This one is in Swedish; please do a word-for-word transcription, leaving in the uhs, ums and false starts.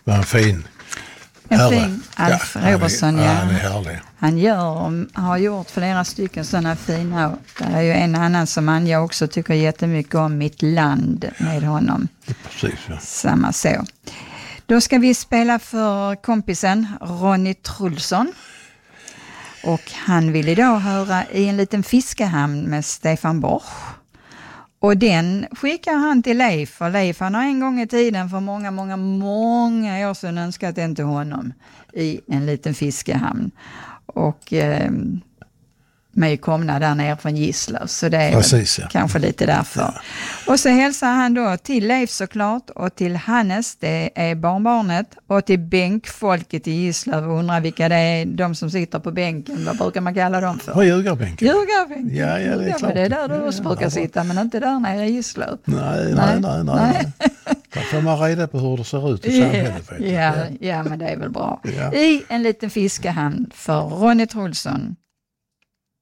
var en fin En herre. fin Alf ja, Robertson, ja. ja. Han är härlig. Han gör, har gjort flera stycken sådana fina. Det är ju en annan som man jag också tycker jättemycket om, Mitt land, med honom. Precis, ja. Samma så. Då ska vi spela för kompisen Ronny Trulsson. Och han vill idag höra I en liten fiskehamn med Stefan Borch. Och den skickar han till Leif. Och Leif han har en gång i tiden för många, många, många år sedan önskat den till honom. I en liten fiskehamn. Och eh, mig komna där nere från Gisslöv. Så det är Precis, ja. kanske lite därför. Ja. Och så hälsar han då till Leif såklart. Och till Hannes, det är barnbarnet. Och till bänkfolket i Gisslöv. Och undrar vilka det är, de som sitter på bänken. Vad brukar man kalla dem för? Och ljugarbänken. Ljugarbänken. Ja, ja, det är klart. Det är där du ja, också ja, brukar ja. sitta, men inte där nere i Gisslöv. Nej, nej, nej, nej. nej. Där får man reda på hur det ser ut i samhället. Ja, ja, ja, men det är väl bra. Ja. I en liten fiskehamn för Ronny Trulsson.